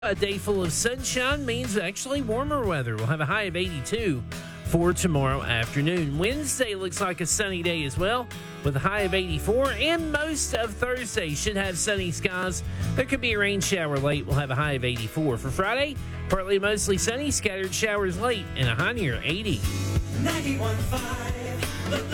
A day full of sunshine means actually warmer weather. We'll have a high of 82 for tomorrow afternoon. Wednesday looks like a sunny day as well, with a high of 84, and most of Thursday should have sunny skies. There could be a rain shower late. We'll have a high of 84. For Friday, partly mostly sunny, scattered showers late, and a high near 80. 91.5 The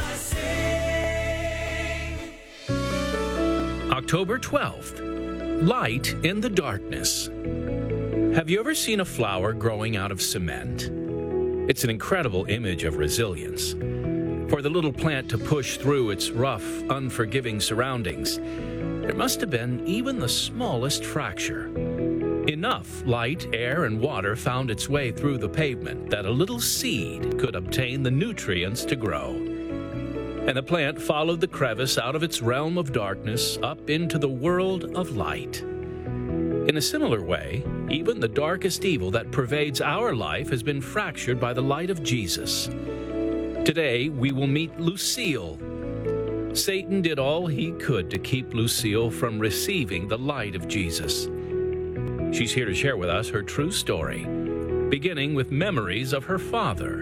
Blessing. October 12th, Light in the Darkness. Have you ever seen a flower growing out of cement? It's an incredible image of resilience. For the little plant to push through its rough, unforgiving surroundings, there must have been even the smallest fracture. Enough light, air, and water found its way through the pavement that a little seed could obtain the nutrients to grow. And the plant followed the crevice out of its realm of darkness up into the world of light. In a similar way, even the darkest evil that pervades our life has been fractured by the light of Jesus. Today, we will meet Lucille. Satan did all he could to keep Lucille from receiving the light of Jesus. She's here to share with us her true story, beginning with memories of her father.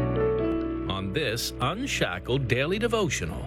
On this Unshackled Daily Devotional.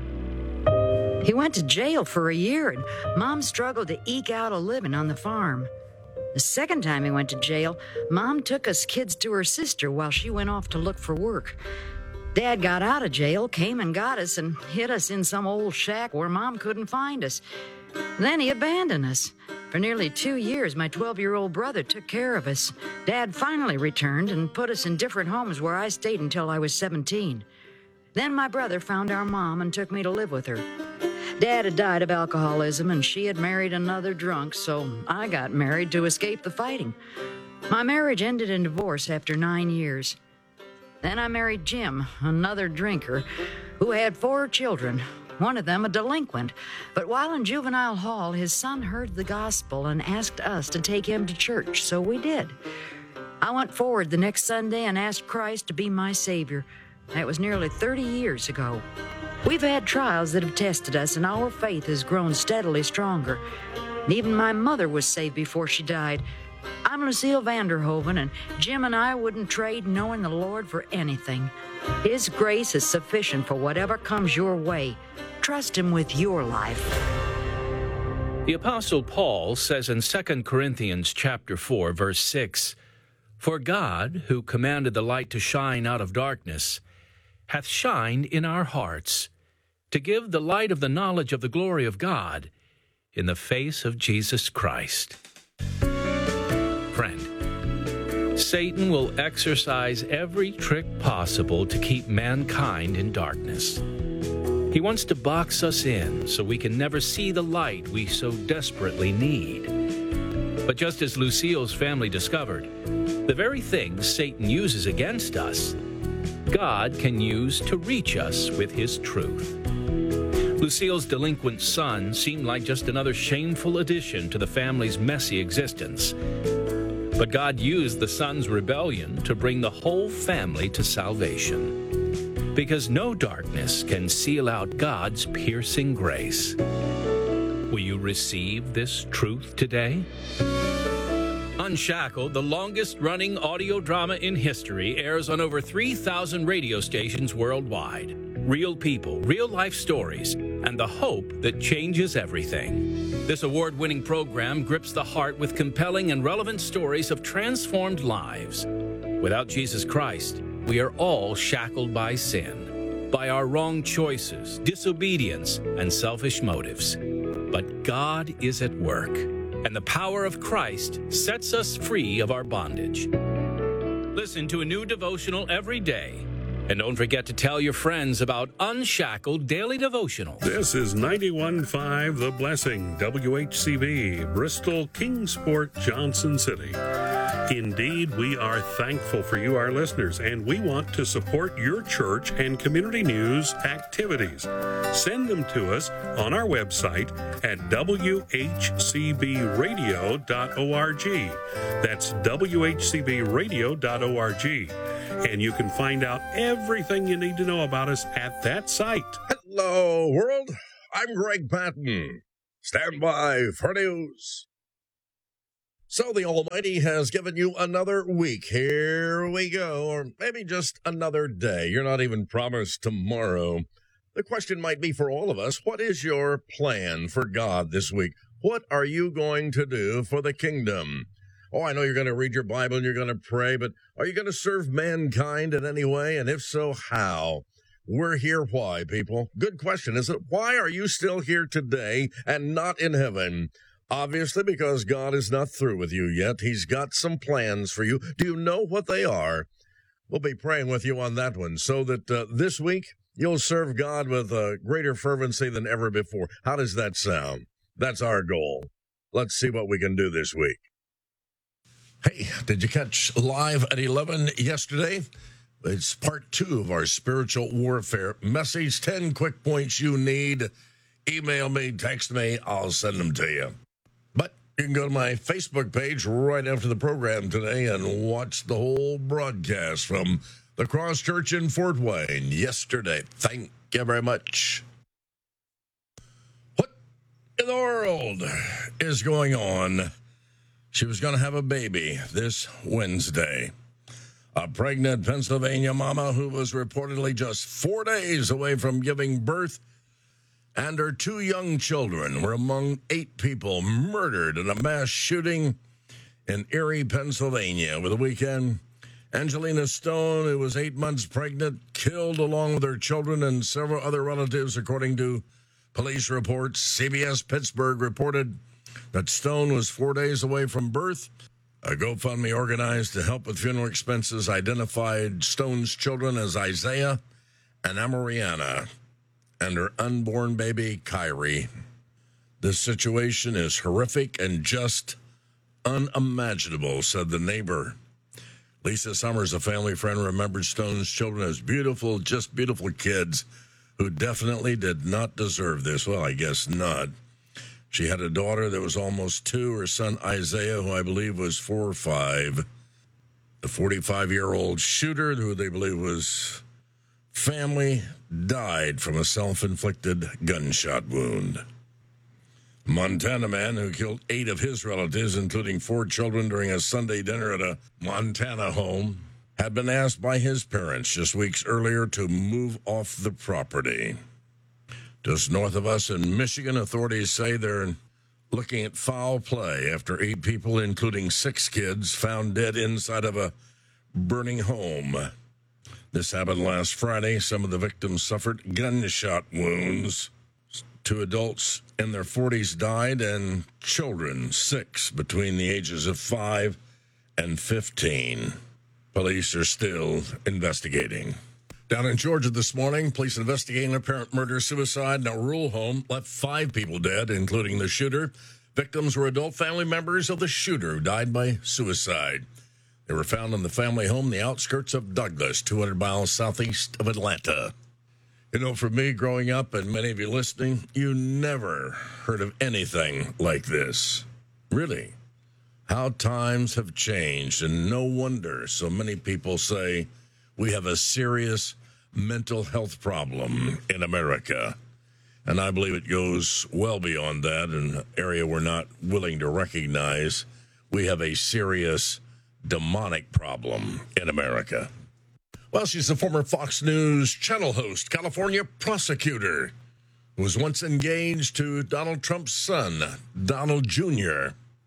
He went to jail for a year, and Mom struggled to eke out a living on the farm. The second time he went to jail, Mom took us kids to her sister while she went off to look for work. Dad got out of jail, came and got us, and hid us in some old shack where Mom couldn't find us. Then he abandoned us. For nearly 2 years, my 12-year-old brother took care of us. Dad finally returned and put us in different homes where I stayed until I was 17. Then my brother found our mom and took me to live with her. Dad had died of alcoholism, and she had married another drunk, so I got married to escape the fighting. My marriage ended in divorce after 9 years. Then I married Jim, another drinker, who had 4 children, one of them a delinquent. But while in juvenile hall, his son heard the gospel and asked us to take him to church, so we did. I went forward the next Sunday and asked Christ to be my Savior. That was nearly 30 years ago. We've had trials that have tested us, and our faith has grown steadily stronger. And even my mother was saved before she died. I'm Lucille Vanderhoven, and Jim and I wouldn't trade knowing the Lord for anything. His grace is sufficient for whatever comes your way. Trust Him with your life. The Apostle Paul says in 2 Corinthians chapter 4, verse 6, "For God, who commanded the light to shine out of darkness, hath shined in our hearts, to give the light of the knowledge of the glory of God in the face of Jesus Christ." Friend, Satan will exercise every trick possible to keep mankind in darkness. He wants to box us in so we can never see the light we so desperately need. But just as Lucille's family discovered, the very things Satan uses against us, God can use to reach us with His truth. Lucille's delinquent son seemed like just another shameful addition to the family's messy existence. But God used the son's rebellion to bring the whole family to salvation. Because no darkness can seal out God's piercing grace. Will you receive this truth today? Unshackled, the longest-running audio drama in history, airs on over 3,000 radio stations worldwide. Real people, real-life stories, and the hope that changes everything. This award-winning program grips the heart with compelling and relevant stories of transformed lives. Without Jesus Christ, we are all shackled by sin, by our wrong choices, disobedience, and selfish motives. But God is at work, and the power of Christ sets us free of our bondage. Listen to a new devotional every day. And don't forget to tell your friends about Unshackled Daily Devotional. This is 91.5 The Blessing, WHCV, Bristol, Kingsport, Johnson City. Indeed, we are thankful for you, our listeners, and we want to support your church and community news activities. Send them to us on our website at whcbradio.org. That's whcbradio.org. And you can find out everything you need to know about us at that site. Hello, world. I'm Greg Patton. Stand by for news. So the Almighty has given you another week. Here we go. Or maybe just another day. You're not even promised tomorrow. The question might be for all of us, what is your plan for God this week? What are you going to do for the kingdom? Oh, I know you're going to read your Bible and you're going to pray, but are you going to serve mankind in any way? And if so, how? We're here why, people? Good question, isn't it? Why are you still here today and not in heaven? Obviously, because God is not through with you yet. He's got some plans for you. Do you know what they are? We'll be praying with you on that one so that this week you'll serve God with a greater fervency than ever before. How does that sound? That's our goal. Let's see what we can do this week. Hey, did you catch Live at 11 yesterday? It's part 2 of our spiritual warfare message. 10 quick points you need. Email me, text me, I'll send them to you. But you can go to my Facebook page right after the program today and watch the whole broadcast from the Cross Church in Fort Wayne yesterday. Thank you very much. What in the world is going on? She was going to have a baby this Wednesday. A pregnant Pennsylvania mama who was reportedly just 4 days away from giving birth and her 2 young children were among 8 people murdered in a mass shooting in Erie, Pennsylvania over the weekend. Angelina Stone, who was 8 months pregnant, killed along with her children and several other relatives, according to police reports. CBS Pittsburgh reported that Stone was 4 days away from birth. A GoFundMe organized to help with funeral expenses identified Stone's children as Isaiah and Amariana and her unborn baby, Kyrie. This situation is horrific and just unimaginable, said the neighbor. Lisa Summers, a family friend, remembered Stone's children as beautiful, just beautiful kids who definitely did not deserve this. Well, I guess not. She had a daughter that was almost 2, her son Isaiah, who I believe was 4 or 5. The 45-year-old shooter, who they believe was family, died from a self-inflicted gunshot wound. Montana man who killed 8 of his relatives, including 4 children, during a Sunday dinner at a Montana home, had been asked by his parents just weeks earlier to move off the property. Just north of us in Michigan, authorities say they're looking at foul play after 8 people, including 6 kids, found dead inside of a burning home. This happened last Friday. Some of the victims suffered gunshot wounds. 2 adults in their 40s died, and children, 6, between the ages of 5 and 15. Police are still investigating. Down in Georgia this morning, police investigating apparent murder-suicide in a rural home left 5 people dead, including the shooter. Victims were adult family members of the shooter who died by suicide. They were found in the family home in the outskirts of Douglas, 200 miles southeast of Atlanta. You know, for me, growing up, and many of you listening, you never heard of anything like this. Really. How times have changed, and no wonder so many people say we have a serious mental health problem in America. And I believe it goes well beyond that, an area we're not willing to recognize. We have a serious demonic problem in America. Well, she's a former Fox News Channel host, California prosecutor, who was once engaged to Donald Trump's son, Donald Jr.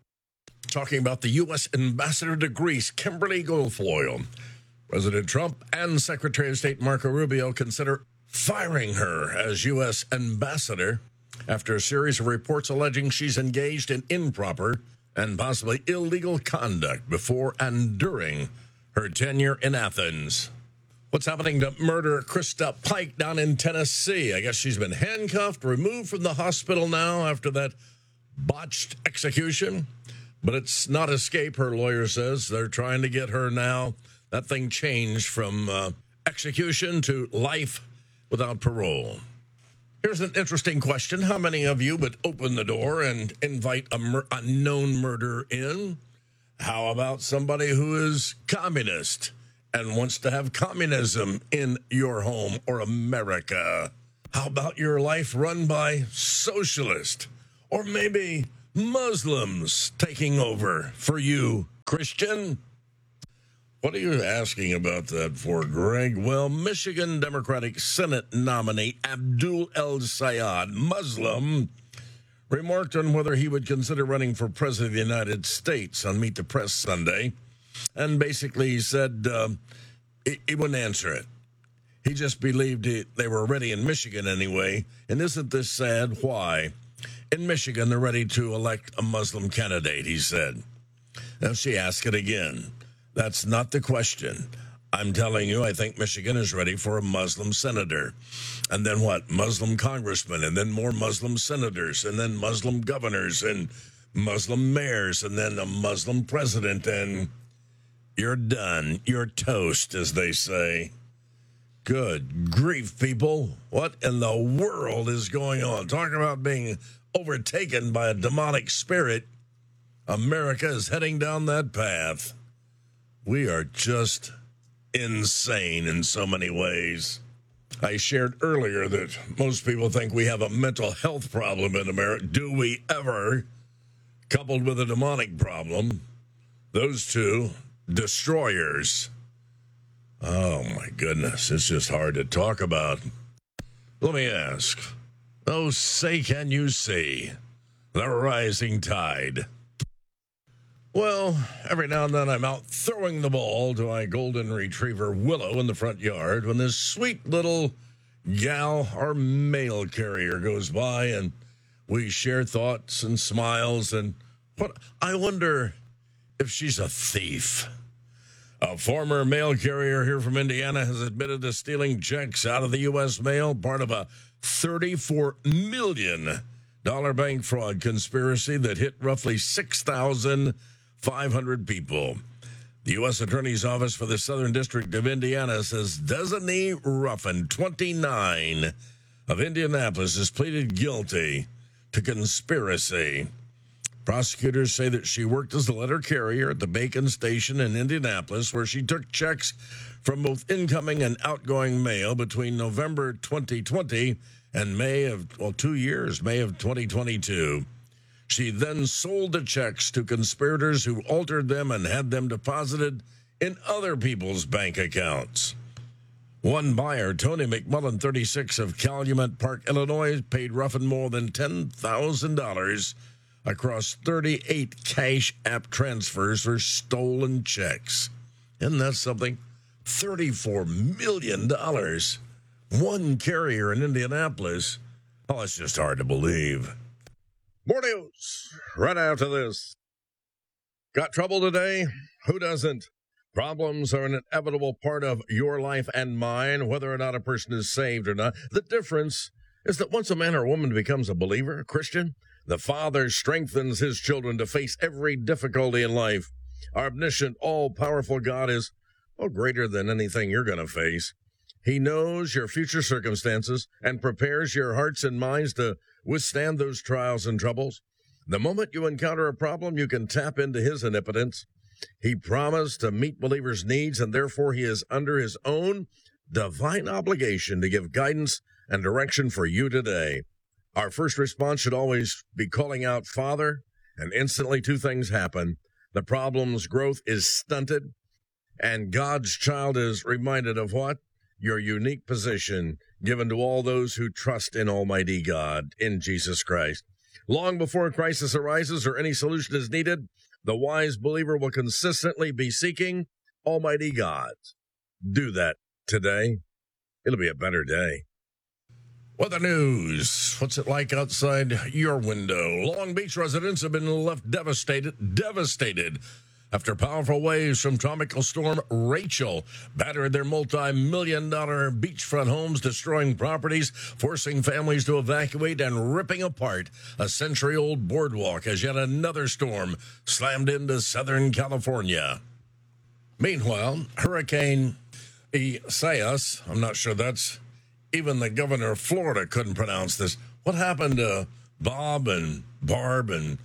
Talking about the U.S. ambassador to Greece, Kimberly Guilfoyle. President Trump and Secretary of State Marco Rubio consider firing her as U.S. ambassador after a series of reports alleging she's engaged in improper and possibly illegal conduct before and during her tenure in Athens. What's happening to murderer Krista Pike down in Tennessee? I guess she's been handcuffed, removed from the hospital now after that botched execution. But it's not escape, her lawyer says. They're trying to get her now. That thing changed from execution to life without parole. Here's an interesting question. How many of you would open the door and invite a known murderer in? How about somebody who is communist and wants to have communism in your home or America? How about your life run by socialist or maybe Muslims taking over for you, Christian? What are you asking about that for, Greg? Well, Michigan Democratic Senate nominee Abdul El Sayed, Muslim, remarked on whether he would consider running for president of the United States on Meet the Press Sunday, and basically said he wouldn't answer it. He just believed they were ready in Michigan anyway, and isn't this sad? Why? In Michigan, they're ready to elect a Muslim candidate, he said. Now she asked it again. That's not the question. I'm telling you, I think Michigan is ready for a Muslim senator. And then what? Muslim congressmen, and then more Muslim senators, and then Muslim governors, and Muslim mayors, and then a Muslim president, and you're done. You're toast, as they say. Good grief, people. What in the world is going on? Talking about being overtaken by a demonic spirit. America is heading down that path. We are just insane in so many ways. I shared earlier that most people think we have a mental health problem in America. Do we ever? Coupled with a demonic problem. Those two destroyers. Oh, my goodness. It's just hard to talk about. Let me ask. Oh, say can you see the rising tide? Well, every now and then I'm out throwing the ball to my golden retriever Willow in the front yard when this sweet little gal, our mail carrier, goes by, and we share thoughts and smiles. And what I wonder if she's a thief. A former mail carrier here from Indiana has admitted to stealing checks out of the U.S. mail, part of a $34 million bank fraud conspiracy that hit roughly 6,500 people. The U.S. Attorney's Office for the Southern District of Indiana says Designee Ruffin, 29, of Indianapolis, has pleaded guilty to conspiracy. Prosecutors say that she worked as a letter carrier at the Bacon Station in Indianapolis, where she took checks from both incoming and outgoing mail between November 2020 and May of 2022. She then sold the checks to conspirators who altered them and had them deposited in other people's bank accounts. One buyer, Tony McMullen, 36, of Calumet Park, Illinois, paid Ruffin more than $10,000 across 38 Cash App transfers for stolen checks. Isn't that something? $34 million. One carrier in Indianapolis. Oh, it's just hard to believe. More news right after this. Got trouble today? Who doesn't? Problems are an inevitable part of your life and mine, whether or not a person is saved or not. The difference is that once a man or woman becomes a believer, a Christian, the Father strengthens his children to face every difficulty in life. Our omniscient, all-powerful God is, greater than anything you're going to face. He knows your future circumstances and prepares your hearts and minds to withstand those trials and troubles. The moment you encounter a problem, you can tap into his omnipotence. He promised to meet believers' needs, and therefore he is under his own divine obligation to give guidance and direction for you today. Our first response should always be calling out Father, and instantly two things happen. The problem's growth is stunted, and God's child is reminded of what? Your unique position given to all those who trust in Almighty God, in Jesus Christ. Long before a crisis arises or any solution is needed, the wise believer will consistently be seeking Almighty God. Do that today. It'll be a better day. Weather news. What's it like outside your window? Long Beach residents have been left devastated after powerful waves from Tropical Storm Rachel battered their multi-million-dollar beachfront homes, destroying properties, forcing families to evacuate, and ripping apart a century-old boardwalk as yet another storm slammed into Southern California. Meanwhile, Hurricane Isaias, I'm not sure that's even the governor of Florida couldn't pronounce this. What happened to Bob and Barb and...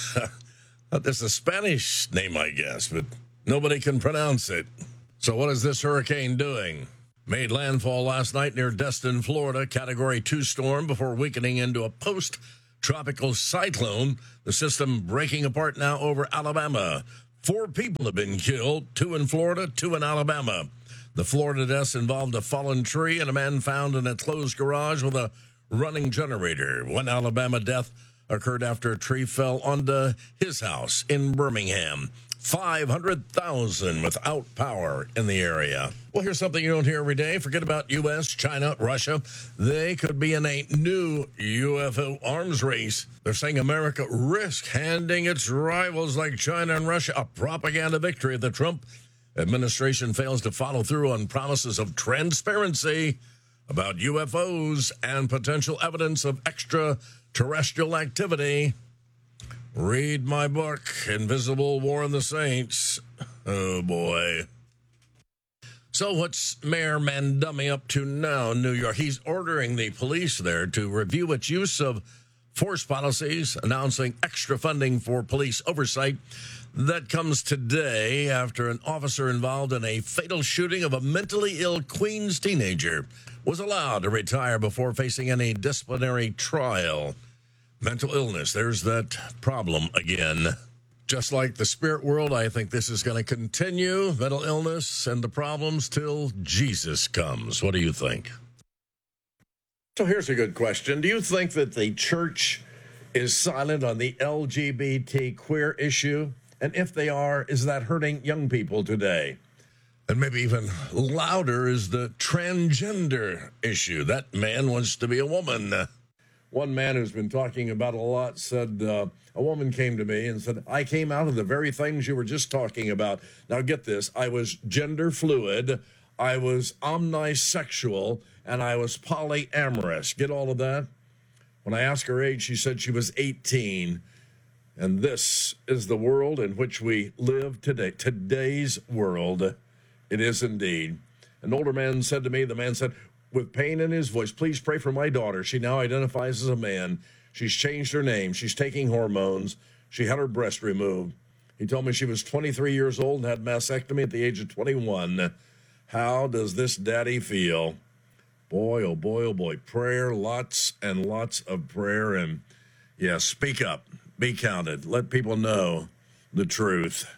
There's a Spanish name, I guess, but nobody can pronounce it. So what is this hurricane doing? Made landfall last night near Destin, Florida, Category 2 storm before weakening into a post tropical cyclone, the system breaking apart now over Alabama. 4 people have been killed, 2 in Florida, 2 in Alabama. The Florida deaths involved a fallen tree and a man found in a closed garage with a running generator. One Alabama death occurred after a tree fell onto his house in Birmingham. 500,000 without power in the area. Well, here's something you don't hear every day. Forget about U.S., China, Russia. They could be in a new UFO arms race. They're saying America risks handing its rivals like China and Russia a propaganda victory if the Trump administration fails to follow through on promises of transparency about UFOs and potential evidence of extraterrestrial activity. Read my book, Invisible War of the Saints. Oh, boy. So what's Mayor Mandumi up to now in New York? He's ordering the police there to review its use of force policies, announcing extra funding for police oversight. That comes today after an officer involved in a fatal shooting of a mentally ill Queens teenager was allowed to retire before facing any disciplinary trial. Mental illness, there's that problem again. Just like the spirit world, I think this is going to continue, mental illness and the problems till Jesus comes. What do you think? So here's a good question. Do you think that the church is silent on the LGBT queer issue? And if they are, is that hurting young people today? And maybe even louder is the transgender issue. That man wants to be a woman. One man who's been talking about it a lot said, a woman came to me and said, I came out of the very things you were just talking about. Now get this, I was gender fluid, I was omnisexual, and I was polyamorous. Get all of that? When I asked her age, she said she was 18. And this is the world in which we live today. Today's world, it is indeed. An older man said to me, the man said, with pain in his voice, please pray for my daughter. She now identifies as a man. She's changed her name. She's taking hormones. She had her breast removed. He told me she was 23 years old and had mastectomy at the age of 21. How does this daddy feel? Boy, oh boy, oh boy. Prayer, lots and lots of prayer. And yeah, speak up. Be counted. Let people know the truth.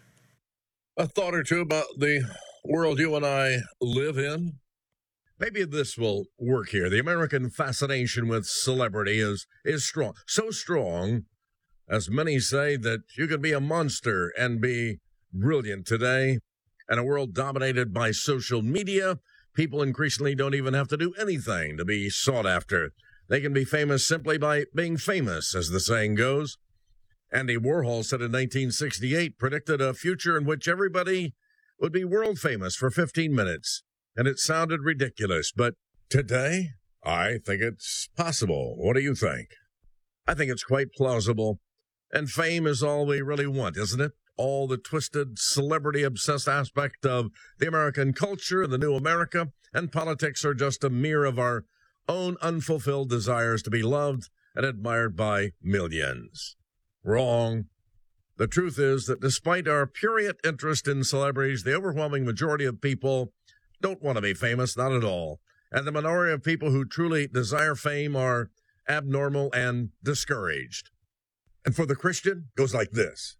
A thought or two about the world you and I live in. Maybe this will work here. The American fascination with celebrity is strong. So strong, as many say, that you can be a monster and be brilliant today. In a world dominated by social media, people increasingly don't even have to do anything to be sought after. They can be famous simply by being famous, as the saying goes. Andy Warhol said in 1968, predicted a future in which everybody would be world famous for 15 minutes. And it sounded ridiculous, but today, I think it's possible. What do you think? I think it's quite plausible. And fame is all we really want, isn't it? All the twisted, celebrity-obsessed aspect of the American culture, the new America, and politics are just a mirror of our own unfulfilled desires to be loved and admired by millions. Wrong. The truth is that despite our prurient interest in celebrities, the overwhelming majority of people don't want to be famous, not at all. And the minority of people who truly desire fame are abnormal and discouraged. And for the Christian, it goes like this.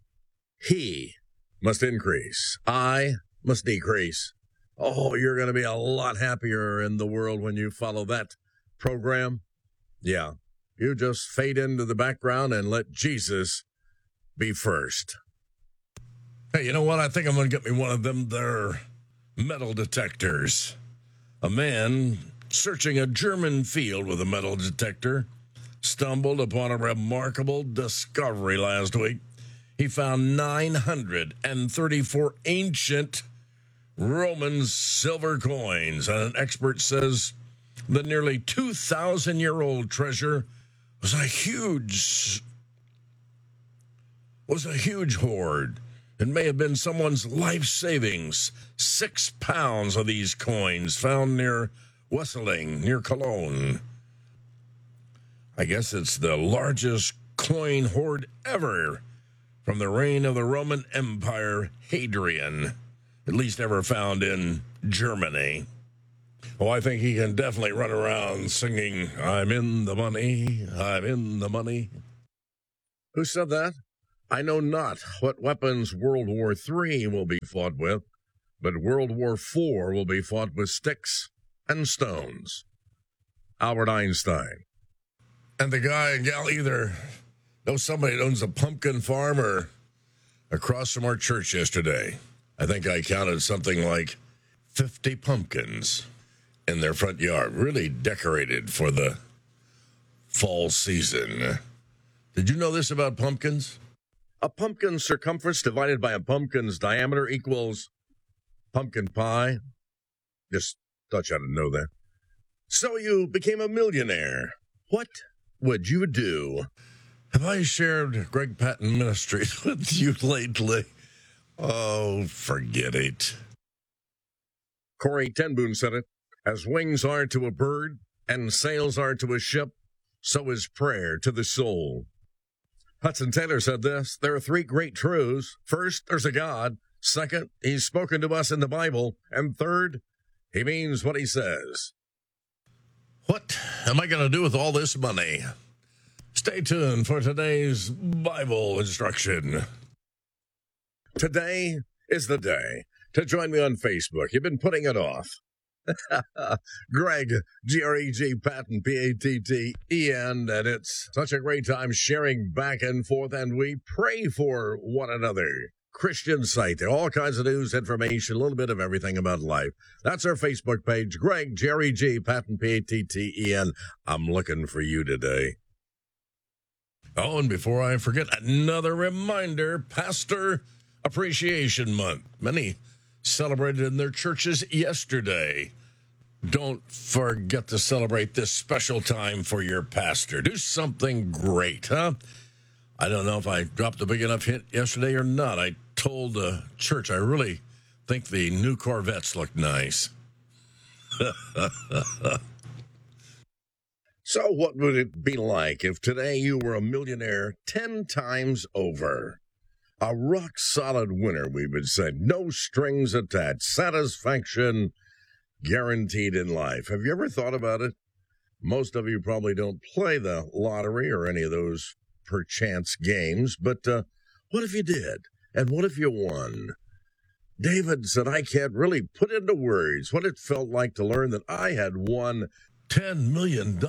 He must increase. I must decrease. Oh, you're going to be a lot happier in the world when you follow that program. Yeah, you just fade into the background and let Jesus be first. Hey, you know what? I think I'm going to get me one of them there metal detectors. A man searching a German field with a metal detector stumbled upon a remarkable discovery last week. He found 934 ancient Roman silver coins, and an expert says the nearly 2,000-year-old treasure was a huge hoard. It may have been someone's life savings. 6 pounds of these coins found near Wesseling, near Cologne. I guess it's the largest coin hoard ever from the reign of the Roman Empire Hadrian, at least ever found in Germany. Oh, I think he can definitely run around singing, I'm in the money, I'm in the money. Who said that? I know not what weapons World War III will be fought with, but World War IV will be fought with sticks and stones. Albert Einstein. And the guy and gal either know somebody that owns a pumpkin farm or across from our church yesterday. I think I counted something like 50 pumpkins in their front yard, really decorated for the fall season. Did you know this about pumpkins? A pumpkin's circumference divided by a pumpkin's diameter equals pumpkin pie. Just thought you ought to know that. So you became a millionaire. What would you do? Have I shared Greg Patton Ministries with you lately? Oh, forget it. Corey Ten Boom said it. As wings are to a bird and sails are to a ship, so is prayer to the soul. Hudson Taylor said this: there are three great truths. First, there's a God. Second, he's spoken to us in the Bible. And third, he means what he says. What am I going to do with all this money? Stay tuned for today's Bible instruction. Today is the day to join me on Facebook. You've been putting it off. Greg, G-R-E-G, Patton, P-A-T-T-E-N, and it's such a great time sharing back and forth, and we pray for one another. Christian site, there all kinds of news, information, a little bit of everything about life. That's our Facebook page. Greg, G-R-E-G, Patton, P-A-T-T-E-N. I'm looking for you today. Oh, and before I forget, another reminder, Pastor Appreciation Month. Many celebrated in their churches yesterday. Don't forget to celebrate this special time for your pastor. Do something great, huh? I don't know if I dropped a big enough hint yesterday or not. I told the church I really think the new Corvettes look nice. So what would it be like if today you were a millionaire 10 times over? A rock-solid winner, we would say. No strings attached. Satisfaction guaranteed in life. Have you ever thought about it? Most of you probably don't play the lottery or any of those perchance games, but what if you did? And what if you won? David said, I can't really put into words what it felt like to learn that I had won $10 million.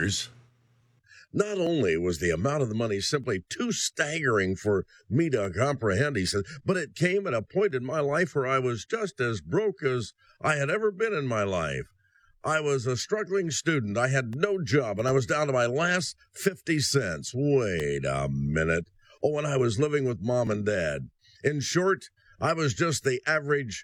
Not only was the amount of the money simply too staggering for me to comprehend, he said, but it came at a point in my life where I was just as broke as I had ever been in my life. I was a struggling student. I had no job, and I was down to my last 50 cents. Wait a minute. Oh, and I was living with mom and dad. In short, I was just the average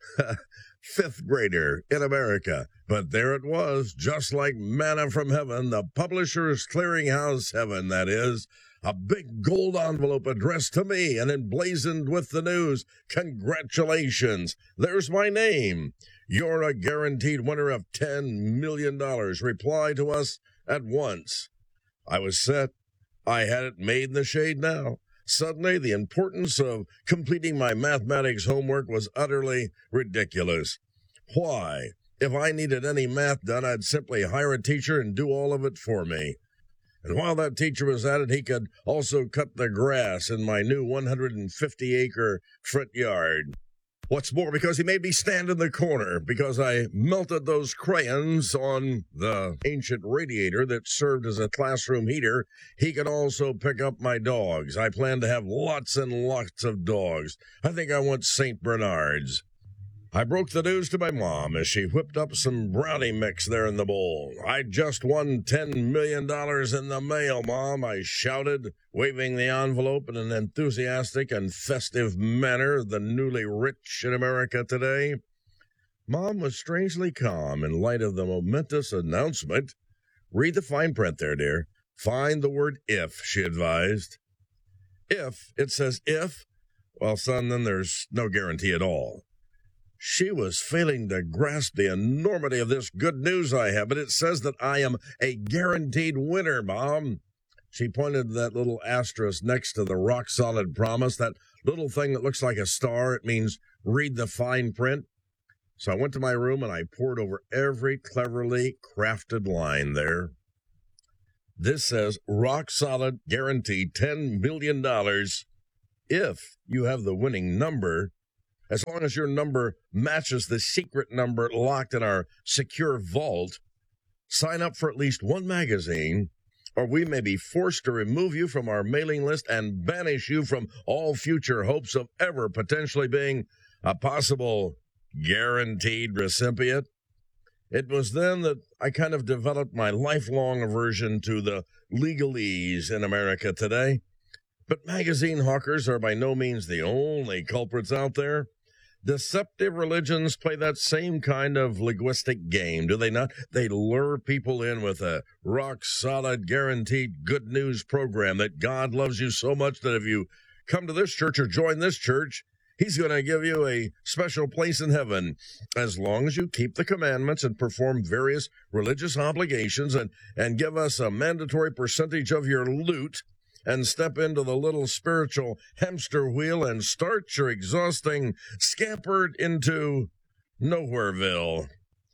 fifth grader in America. But there it was, just like manna from heaven, the Publishers Clearinghouse heaven, that is. A big gold envelope addressed to me and emblazoned with the news, congratulations, there's my name. You're a guaranteed winner of $10 million. Reply to us at once. I was set. I had it made in the shade now. Suddenly, the importance of completing my mathematics homework was utterly ridiculous. Why? If I needed any math done, I'd simply hire a teacher and do all of it for me. And while that teacher was at it, he could also cut the grass in my new 150-acre front yard. What's more, because he made me stand in the corner, because I melted those crayons on the ancient radiator that served as a classroom heater, he could also pick up my dogs. I plan to have lots and lots of dogs. I think I want St. Bernards. I broke the news to my mom as she whipped up some brownie mix there in the bowl. I just won $10 million in the mail, Mom, I shouted, waving the envelope in an enthusiastic and festive manner, the newly rich in America today. Mom was strangely calm in light of the momentous announcement. Read the fine print there, dear. Find the word if, she advised. If, it says if, well, son, then there's no guarantee at all. She was failing to grasp the enormity of this good news I have, but it says that I am a guaranteed winner, Mom. She pointed to that little asterisk next to the rock-solid promise, that little thing that looks like a star. It means read the fine print. So I went to my room and I pored over every cleverly crafted line there. This says rock solid, guaranteed $10 million if you have the winning number, as long as your number matches the secret number locked in our secure vault. Sign up for at least one magazine, or we may be forced to remove you from our mailing list and banish you from all future hopes of ever potentially being a possible guaranteed recipient. It was then that I kind of developed my lifelong aversion to the legalese in America today. But magazine hawkers are by no means the only culprits out there. Deceptive religions play that same kind of linguistic game, do they not? They lure people in with a rock-solid, guaranteed good news program that God loves you so much that if you come to this church or join this church, He's going to give you a special place in heaven as long as you keep the commandments and perform various religious obligations and give us a mandatory percentage of your loot and step into the little spiritual hamster wheel and start your exhausting scampered into Nowhereville.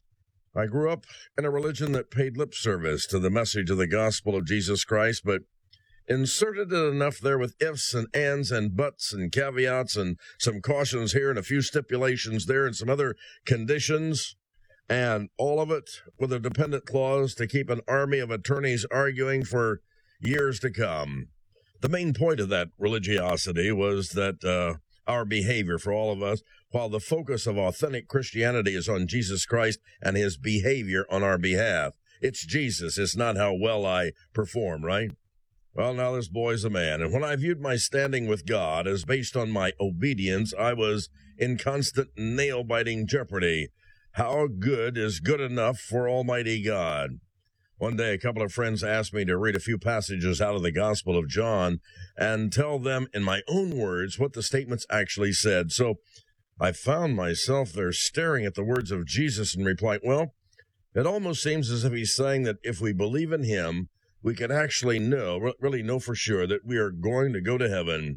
I grew up in a religion that paid lip service to the message of the gospel of Jesus Christ, but inserted it enough there with ifs and ands and buts and caveats and some cautions here and a few stipulations there and some other conditions, and all of it with a dependent clause to keep an army of attorneys arguing for years to come. The main point of that religiosity was that our behavior for all of us, while the focus of authentic Christianity is on Jesus Christ and his behavior on our behalf. It's Jesus, it's not how well I perform, right? Well, now this boy's a man, and when I viewed my standing with God as based on my obedience, I was in constant nail-biting jeopardy. How good is good enough for Almighty God? One day, a couple of friends asked me to read a few passages out of the Gospel of John and tell them in my own words what the statements actually said. So I found myself there staring at the words of Jesus and replied, well, it almost seems as if he's saying that if we believe in him, we can actually really know for sure that we are going to go to heaven.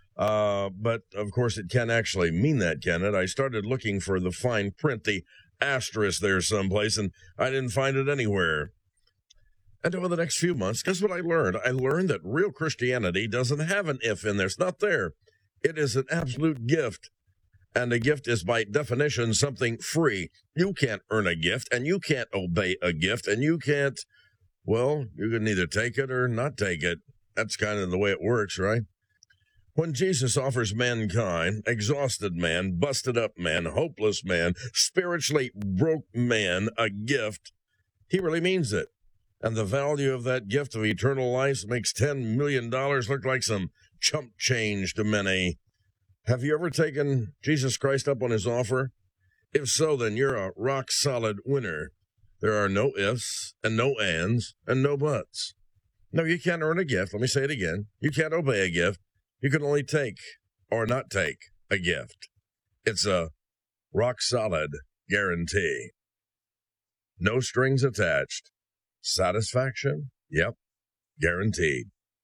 But, of course, it can't actually mean that, can it? I started looking for the fine print, the asterisk there someplace, and I didn't find it anywhere. And over the next few months, guess what I learned? I learned that real Christianity doesn't have an if in there. It's not there. It is an absolute gift. And a gift is, by definition, something free. You can't earn a gift, and you can't obey a gift, and you can't, well, you can either take it or not take it. That's kind of the way it works, right? When Jesus offers mankind, exhausted man, busted up man, hopeless man, spiritually broke man, a gift, he really means it. And the value of that gift of eternal life makes $10 million look like some chump change to many. Have you ever taken Jesus Christ up on his offer? If so, then you're a rock-solid winner. There are no ifs and no ands and no buts. No, you can't earn a gift. Let me say it again. You can't obey a gift. You can only take or not take a gift. It's a rock-solid guarantee. No strings attached. Satisfaction? Yep. Guaranteed.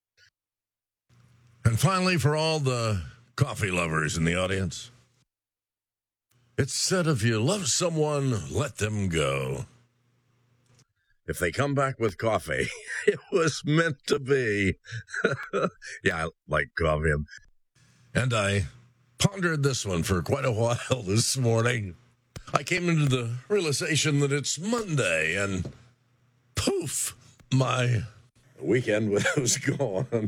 And finally, for all the coffee lovers in the audience, it's said if you love someone, let them go. If they come back with coffee, it was meant to be. Yeah, I like coffee. And I pondered this one for quite a while this morning. I came into the realization that it's Monday, and poof, my weekend was gone.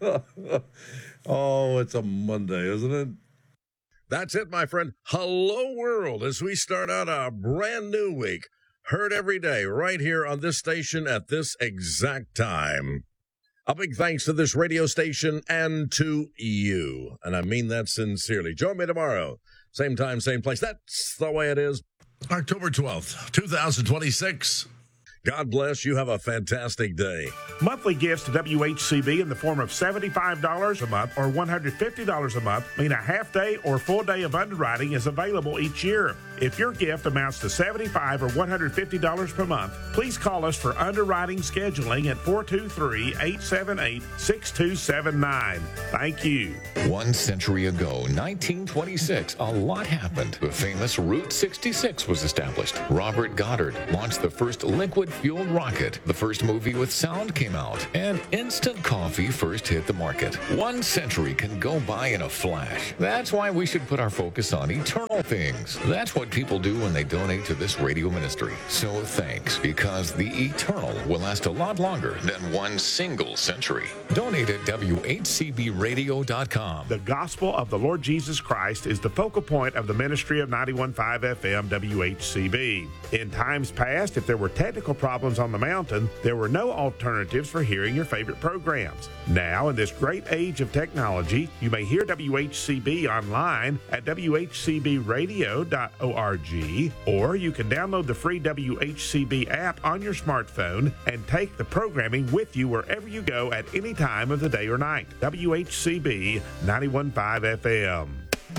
Oh, it's a Monday, isn't it? That's it, my friend. Hello, world, as we start out a brand new week. Heard every day right here on this station at this exact time. A big thanks to this radio station and to you. And I mean that sincerely. Join me tomorrow. Same time, same place. That's the way it is. October 12th, 2026. God bless. You have a fantastic day. Monthly gifts to WHCB in the form of $75 a month or $150 a month mean a half day or full day of underwriting is available each year. If your gift amounts to $75 or $150 per month, please call us for underwriting scheduling at 423-878-6279. Thank you. 1 century ago, 1926, a lot happened. The famous Route 66 was established. Robert Goddard launched the first liquid jet-fueled rocket. The first movie with sound came out, and instant coffee first hit the market. 1 century can go by in a flash. That's why we should put our focus on eternal things. That's what people do when they donate to this radio ministry. So thanks, because the eternal will last a lot longer than 1 single century. Donate at WHCBradio.com. The gospel of the Lord Jesus Christ is the focal point of the ministry of 91.5 FM WHCB. In times past, if there were technical problems on the mountain, there were no alternatives for hearing your favorite programs. Now, in this great age of technology, you may hear WHCB online at WHCBradio.org, or you can download the free WHCB app on your smartphone and take the programming with you wherever you go at any time of the day or night. WHCB 91.5 FM.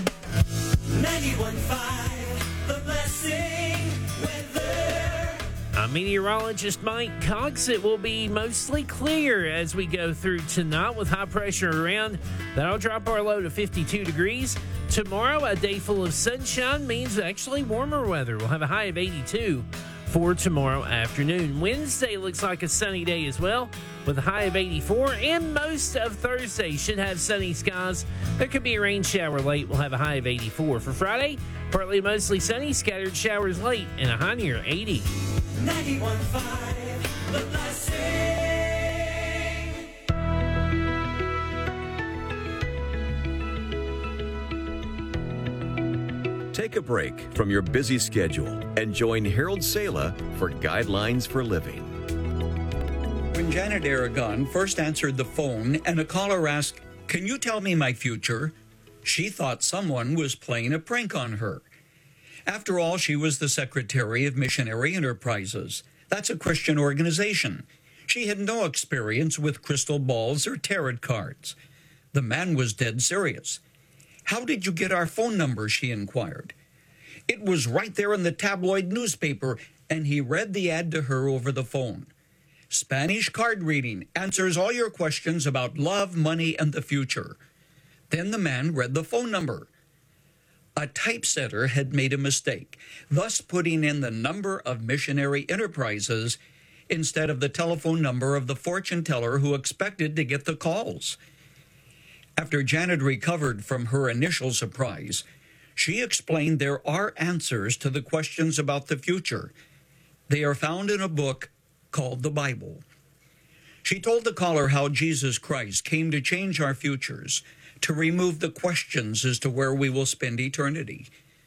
91.5, The Blessing weather. I'm meteorologist Mike Cox. It will be mostly clear as we go through tonight with high pressure around. That'll drop our low to 52 degrees. Tomorrow, a day full of sunshine means actually warmer weather. We'll have a high of 82 for tomorrow afternoon. Wednesday looks like a sunny day as well, with a high of 84, and most of Thursday should have sunny skies. There could be a rain shower late. We'll have a high of 84. For Friday, partly mostly sunny, scattered showers late, and a high near 80. 91.5, The Blessing. Take a break from your busy schedule and join Harold Sala for Guidelines for Living. When Janet Aragon first answered the phone and a caller asked, "Can you tell me my future?" she thought someone was playing a prank on her. After all, she was the secretary of Missionary Enterprises. That's a Christian organization. She had no experience with crystal balls or tarot cards. The man was dead serious. "How did you get our phone number?" she inquired. It was right there in the tabloid newspaper, and he read the ad to her over the phone. Spanish card reading answers all your questions about love, money, and the future. Then the man read the phone number. A typesetter had made a mistake, thus putting in the number of Missionary Enterprises instead of the telephone number of the fortune teller who expected to get the calls. After Janet recovered from her initial surprise, she explained there are answers to the questions about the future. They are found in a book called the Bible. She told the caller how Jesus Christ came to change our futures, to remove the questions as to where we will spend eternity.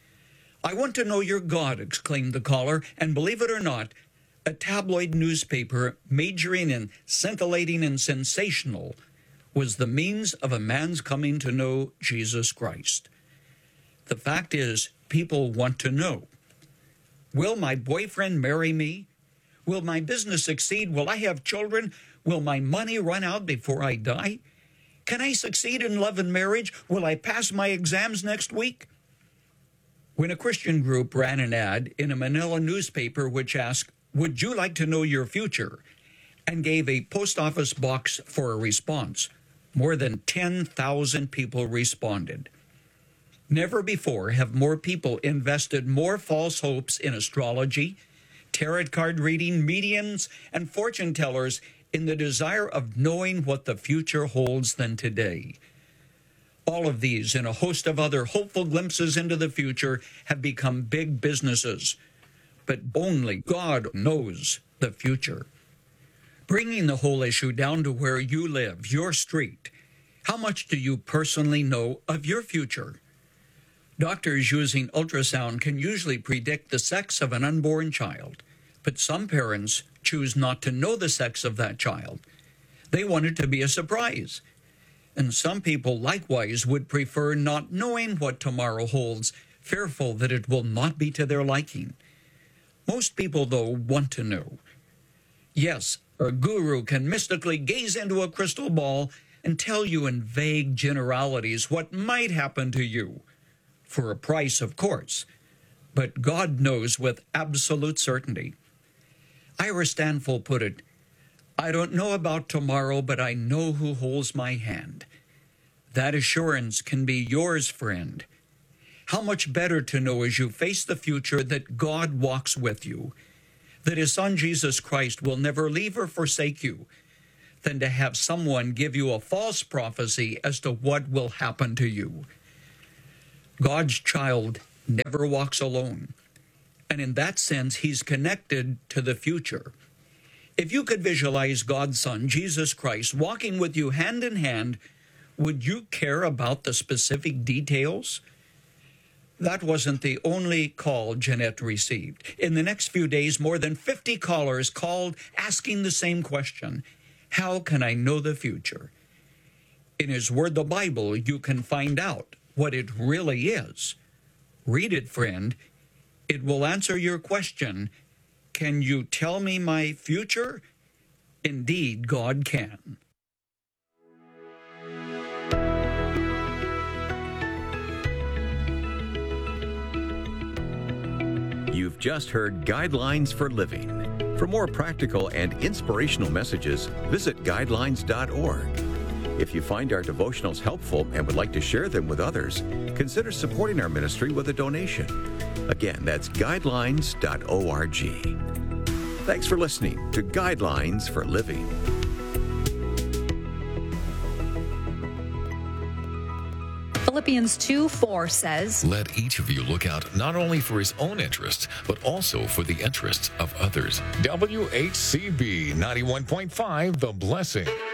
"I want to know your God," exclaimed the caller, and believe it or not, a tabloid newspaper majoring in scintillating and sensational was the means of a man's coming to know Jesus Christ. The fact is, people want to know. Will my boyfriend marry me? Will my business succeed? Will I have children? Will my money run out before I die? Can I succeed in love and marriage? Will I pass my exams next week? When a Christian group ran an ad in a Manila newspaper which asked, "Would you like to know your future?" and gave a post office box for a response, more than 10,000 people responded. Never before have more people invested more false hopes in astrology, tarot card reading, mediums, and fortune tellers in the desire of knowing what the future holds than today. All of these and a host of other hopeful glimpses into the future have become big businesses. But only God knows the future. Bringing the whole issue down to where you live, your street, how much do you personally know of your future? Doctors using ultrasound can usually predict the sex of an unborn child, but some parents choose not to know the sex of that child. They want it to be a surprise. And some people likewise would prefer not knowing what tomorrow holds, fearful that it will not be to their liking. Most people, though, want to know. Yes, a guru can mystically gaze into a crystal ball and tell you in vague generalities what might happen to you. For a price, of course. But God knows with absolute certainty. Ira Stanfill put it, "I don't know about tomorrow, but I know who holds my hand." That assurance can be yours, friend. How much better to know as you face the future that God walks with you, that his son Jesus Christ will never leave or forsake you than to have someone give you a false prophecy as to what will happen to you. God's child never walks alone, and in that sense, he's connected to the future. If you could visualize God's Son, Jesus Christ, walking with you hand in hand, would you care about the specific details? That wasn't the only call Jeanette received. In the next few days, more than 50 callers called asking the same question: how can I know the future? In His Word, the Bible, you can find out what it really is. Read it, friend. It will answer your question. Can you tell me my future? Indeed, God can. You've just heard Guidelines for Living. For more practical and inspirational messages, visit guidelines.org. If you find our devotionals helpful and would like to share them with others, consider supporting our ministry with a donation. Again, that's guidelines.org. Thanks for listening to Guidelines for Living. Philippians 2:4 says, "Let each of you look out not only for his own interests, but also for the interests of others." WHCB 91.5, The Blessing.